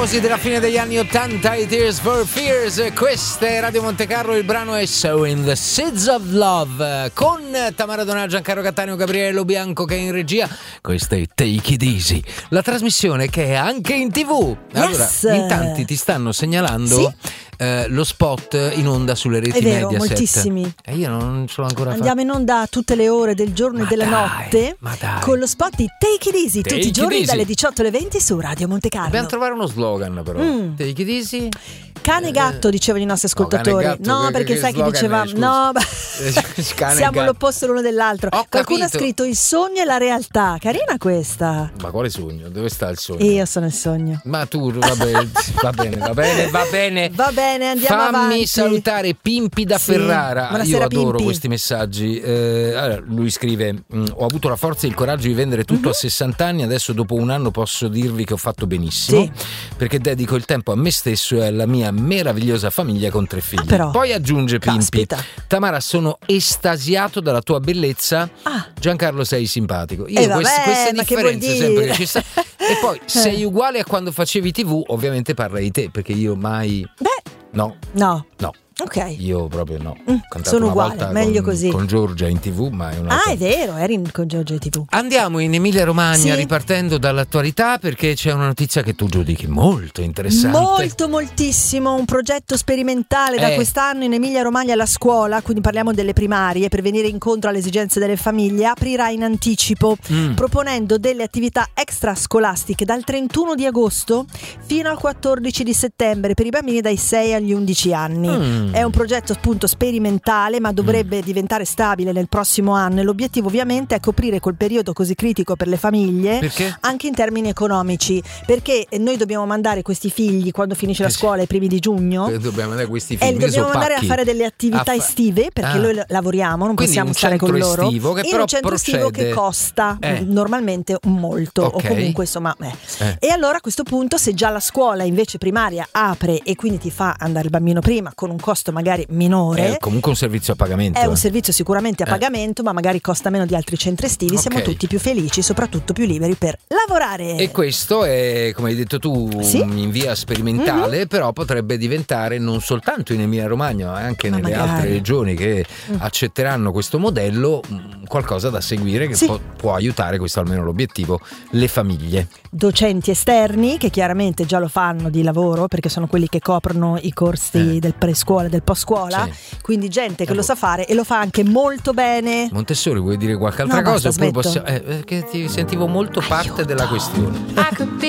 famosi della fine degli anni 80, i Tears for Fears. Questa è Radio Monte Carlo, il brano è Sowing the Seeds of Love con Tamara Donà, Giancarlo Cattaneo, Gabriele Lo Bianco che è in regia. Questa è Take It Easy, la trasmissione che è anche in TV. Allora, Yes. in tanti ti stanno segnalando lo spot in onda sulle reti È vero, Mediaset. moltissimi. E io non ce l'ho ancora fatto. Andiamo in onda a tutte le ore del giorno e della notte con lo spot di Take It Easy Take tutti i it giorni easy. dalle 18 alle 20 su Radio Monte Carlo. Dobbiamo trovare uno slogan però. Take it easy. Cane e gatto, dicevano i nostri ascoltatori. cane e gatto, No, perché che sai che slogan diceva è, scusa? no, Cane e siamo gatto. l'opposto l'uno dell'altro. Ho Qualcuno capito. ha scritto il sogno e la realtà. Carina questa. Ma quale sogno? Dove sta il sogno? Io sono il sogno. Ma tu, vabbè, va bene. Va bene, andiamo Fammi avanti. salutare Pimpi da Sì. Ferrara. Buonasera, Io adoro Pimpi. questi messaggi. Allora, lui scrive: ho avuto la forza e il coraggio di vendere tutto a 60 anni. Adesso dopo un anno posso dirvi che ho fatto benissimo, Sì. perché dedico il tempo a me stesso e alla mia meravigliosa famiglia con 3 figli. Però. Poi aggiunge Pimpi: Caspita. Tamara, sono estasiato dalla tua bellezza. Ah. Giancarlo, sei simpatico. Io Vabbè, queste ma che vuol differenze sempre dire? che ci sta. E poi sei uguale a quando facevi TV. Ovviamente parla di te, perché io mai no. Ok. Io proprio no. Ho cantato sono una uguale, volta meglio con, così. con Giorgia in TV, ma è una Ah, è vero, eri con Giorgio TV. Andiamo in Emilia Romagna, Sì. ripartendo dall'attualità, perché c'è una notizia che tu giudichi molto interessante. Moltissimo, un progetto sperimentale da quest'anno in Emilia Romagna. La scuola, quindi parliamo delle primarie, per venire incontro alle esigenze delle famiglie, aprirà in anticipo proponendo delle attività extrascolastiche dal 31 di agosto fino al 14 di settembre per i bambini dai 6 agli 11 anni. È un progetto appunto sperimentale, ma dovrebbe diventare stabile nel prossimo anno, e l'obiettivo ovviamente è coprire quel periodo così critico per le famiglie. Perché? Anche in termini economici, perché noi dobbiamo mandare questi figli quando finisce la scuola ai primi di giugno Dobbiamo mandare questi e figli. li dobbiamo mandare a fare delle attività A estive, perché noi lavoriamo, non Quindi possiamo un stare con centro loro estivo che in però un centro estivo procede. che costa normalmente molto, Ok. o comunque insomma E allora a questo punto, se già la scuola invece primaria apre e quindi ti fa andare il bambino prima con un costo magari minore, È comunque un servizio a pagamento. è un servizio sicuramente a pagamento, ma magari costa meno di altri centri estivi. Ok. Siamo tutti più felici, soprattutto più liberi per lavorare. E questo è, come hai detto tu, Sì. in via sperimentale, però potrebbe diventare non soltanto in Emilia Romagna, ma anche nelle altre regioni che accetteranno questo modello, qualcosa da seguire che Sì. può aiutare, questo almeno l'obiettivo, le famiglie. Docenti esterni che chiaramente già lo fanno di lavoro, perché sono quelli che coprono i corsi del prescuola e del post-scuola, quindi gente che lo sa fare e lo fa anche molto bene. Montessori, vuoi dire qualche altra No, cosa? basta, Oppure smetto. perché ti sentivo molto parte della questione.